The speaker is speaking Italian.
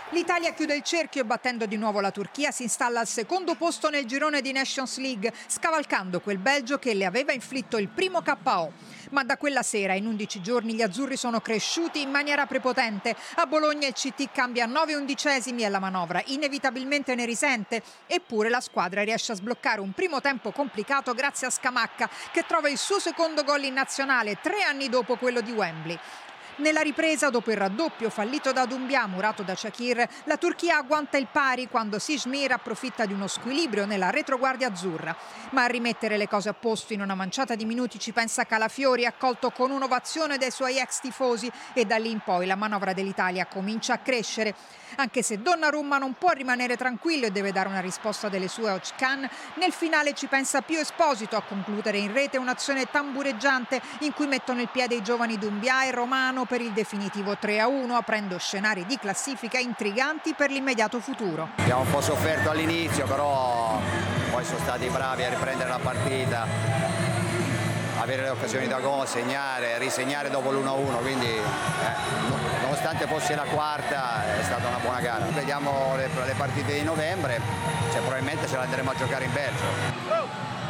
L'Italia chiude il cerchio e battendo di nuovo la Turchia si installa al secondo posto nel girone di Nations League, scavalcando quel Belgio che le aveva inflitto il primo KO. Ma da quella sera in 11 giorni gli azzurri sono cresciuti in maniera prepotente. A Bologna il CT cambia 9/11 e la manovra inevitabilmente ne risente. Eppure la squadra riesce a sbloccare un primo tempo complicato grazie a Scamacca, che trova il suo secondo gol in nazionale 3 anni dopo quello di Wembley. Nella ripresa, dopo il raddoppio fallito da Doumbia, murato da Shaqir, la Turchia agguanta il pari quando Sijmir approfitta di uno squilibrio nella retroguardia azzurra. Ma a rimettere le cose a posto in una manciata di minuti ci pensa Calafiori, accolto con un'ovazione dai suoi ex tifosi, e da lì in poi la manovra dell'Italia comincia a crescere. Anche se Donnarumma non può rimanere tranquillo e deve dare una risposta delle sue a Özcan, nel finale ci pensa Pio Esposito a concludere in rete un'azione tambureggiante in cui mettono il piede i giovani Doumbia e Romano per il definitivo 3-1, aprendo scenari di classifica intriganti per l'immediato futuro. Abbiamo un po' sofferto all'inizio, però poi sono stati bravi a riprendere la partita, avere le occasioni da gol, segnare, risegnare dopo l'1-1, quindi nonostante fosse la quarta è stata una buona gara. Vediamo le partite di novembre, probabilmente ce le andremo a giocare in Belgio.